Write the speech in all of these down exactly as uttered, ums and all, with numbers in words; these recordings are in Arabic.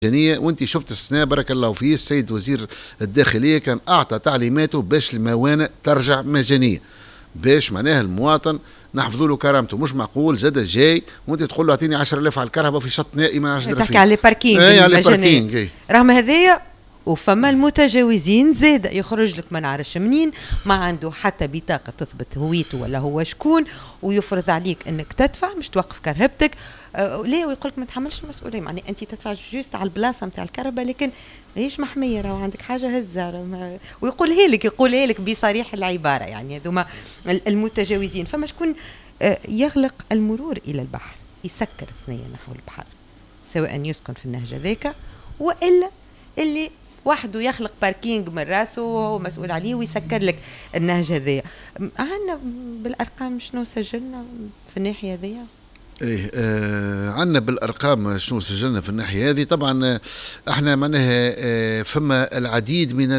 مجانية. وانت شفت السنة بارك الله فيه السيد وزير الداخلية كان أعطى تعليماته باش الموانئ ترجع مجانية، باش معناها المواطن نحفظوا له كرامته. مش معقول زاد جاي وانت تقول له اعطيني عشرة آلاف على الكهرباء في شط نائي ما عادش تحكي على الباركينج. اي على الباركينج. رغم هذايا وفما المتجاوزين زاد يخرج لك ما نعرفش منين، ما عنده حتى بطاقة تثبت هويته ولا هو شكون، ويفرض عليك انك تدفع مش توقف كرهبتك. آه ليه؟ ويقول لك ما تحملش المسؤولية، يعني انت تدفع جوست على البلاصة نتاع الكهرباء لكن ماهيش محمية، راهو عندك حاجة هزة. ويقولها لك يقولها لك بصريح العبارة، يعني هذوما المتجاوزين. فما شكون آه يغلق المرور إلى البحر، يسكر ثنية نحو البحر، سواء يسكن في النهج ذاك وإلا اللي وحده يخلق باركينج من راسه وهو مسؤول عليه ويسكر لك النهج هذايا. عندنا بالارقام شنو سجلنا في الناحيه هذيا؟ ايه آه عندنا بالارقام شنو سجلنا في الناحيه هذه. طبعا احنا معناها آه فما العديد من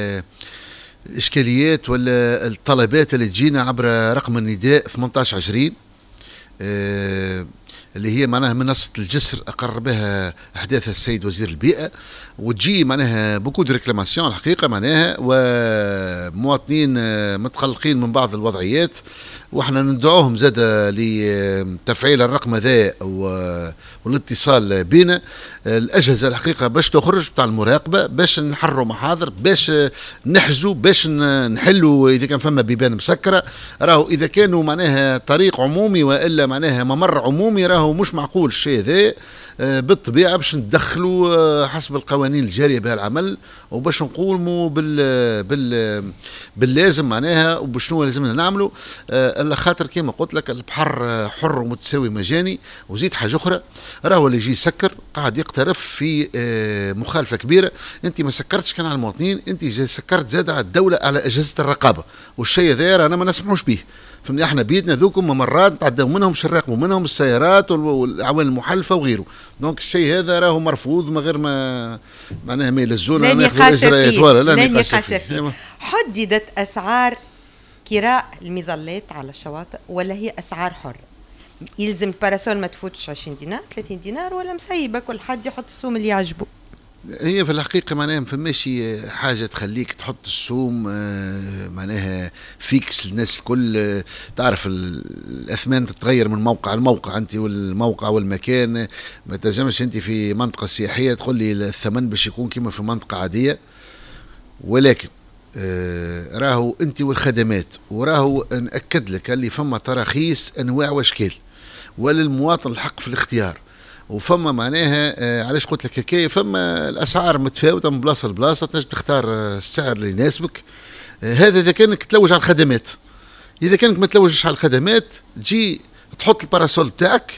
الاشكاليات ولا الطلبات اللي تجينا عبر رقم النداء ثمانية عشر عشرين آه اللي هي معناها منصة الجسر أقر بها أحداثها السيد وزير البيئة، وتجي معناها بوكو دو ريكلاماسيون الحقيقة معناها، ومواطنين متقلقين من بعض الوضعيات، وإحنا ندعوهم زاد لتفعيل الرقم ذا والاتصال بنا الأجهزة الحقيقة باش تخرج بتاع المراقبة، باش نحروا محاضر، باش نحجزوا، باش نحلوا إذا كان فما بيبان مسكرة. راهو إذا كانوا معناها طريق عمومي وإلا معناها ممر عمومي راهو مش معقول الشيء ذا بالطبيعة باش ندخلوا حسب القوانين الجارية بها العمل، وباش نقوموا بال بال باللازم معناها وبشنو لازمنا نعملوا. الا خاطر كما قلت لك البحر حر ومتساوي مجاني. وزيد حاجة أخرى، راهو اللي يجي يسكر قاعد يقترف في مخالفة كبيرة. أنت ما سكرتش كان على المواطنين، أنت سكرت زاد على الدولة على أجهزة الرقابة، والشيء ذا أنا ما نسمحوش به. فمن احنا بيتنا ذوكم ممرات نتعداو منهم باش نراقبوا منهم السيارات والاعوان المحلفه وغيره. دونك الشيء هذا راهو مرفوض من غير ما معناها ما يلزونا لن يقاش فيه. لا لن يقاش فيه. حددت اسعار كراء المظلات على الشواطئ ولا هي اسعار حره؟ يلزم الباراسول ما تفوتش عشرين دينار ثلاثين دينار ولا مسيبه كل حد يحط السوم اللي يعجبه؟ هي في الحقيقة معناها ما فماش حاجة تخليك تحط السوم معناها فيكس للناس الكل. تعرف الأثمان تتغير من موقع لموقع، أنت والموقع والمكان. ما تنجمش أنت في منطقة سياحية تقول لي الثمن باش يكون كما في منطقة عادية. ولكن راهو أنت والخدمات، وراهو نأكد لك اللي فما تراخيص أنواع وأشكال، وللمواطن الحق في الاختيار. وفما معناها آه علاش قلت لك هكايا، فما الاسعار متفاوته من بلاصه لبلاصه، تنجم تختار آه السعر اللي يناسبك. آه هذا اذا كانك تلوج على الخدمات. اذا كانك ما تلوجش على الخدمات تجي تحط الباراسول بتاعك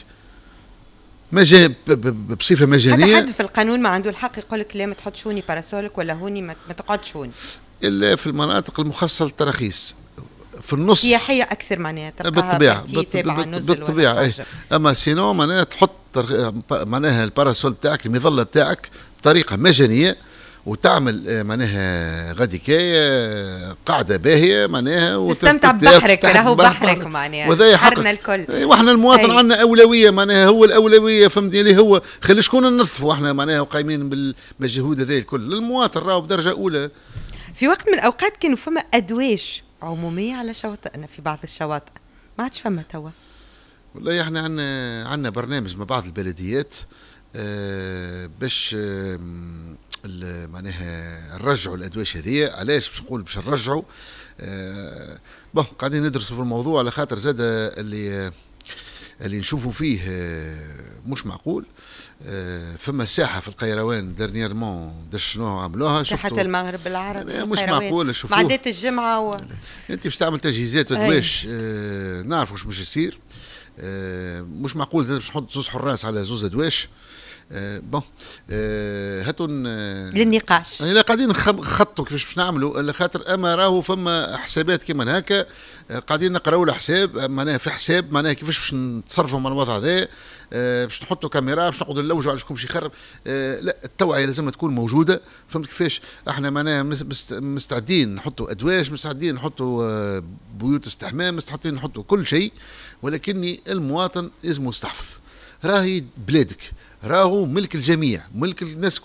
مجا بصفه مجانيه. حتى حد في القانون ما عنده الحق يقول لك لا ما تحطش هوني باراسولك ولا هوني ما تقعدش هوني، الا في المناطق المخصصه للتراخيص في النص سياحيه اكثر معناها بالطبيعه بالطبيعه اي. اما سينو معناها تحط معناها الباراسول بتاعك المظله بتاعك بطريقه مجانيه، وتعمل معناها غاديكايه قاعده باهيه معناها وتستمتع ببحرك. راهو بحرك معناها وهذا حقنا الكل. واحنا المواطن عندنا اولويه معناها، هو الاولويه فهمتني اللي هو خلي شكون ننظفوا احنا معناها وقايمين بالمجهود هذا الكل للمواطن راهو بدرجه اولى. في وقت من الاوقات كانوا فما ادواش عموميه على شواطئنا في بعض الشواطئ، ما عادش فما توا. والله احنا عندنا عندنا برنامج مع بعض البلديات آه باش آه معناها نرجعوا الادواش هذه. علاش باش نقول باش نرجعوا؟ آه بون قاعدين ندرسوا في الموضوع على خاطر زاد اللي اللي نشوفوا فيه مش معقول. فما ساحه في القيروان ديرنييرمون شنو عملوها، ساحه المغرب العربي مش معقول. شوفوا معدات الجمعه و... انت باش تعمل تجهيزات ودواش آه نعرف واش باش يصير. آه مش معقول زاد باش نحط زوز حراس على زوز ادواش. آه بون آه هاتون آه للنقاش. يعني لا قاعدين نخططوا كيفاش باش نعملوا، على خاطر اما راهو فما حسابات كيما هكا آه قاعدين نقراوا الحساب معناها في حساب معناها كيفاش باش نتصرفوا مع الوضع هذا. آه باش نحطوا كاميرا باش نقعدوا نلوجوا على شكون باش يخرب. آه لا التوعيه لازم تكون موجوده. فهمت كيفاش؟ احنا معناها مستعدين نحطوا ادواش، مستعدين نحطوا آه بيوت استحمام، مستعدين نحطوا كل شيء، ولكني المواطن لازم يستحفظ. راهي بلادك، راهو ملك الجميع، ملك الناس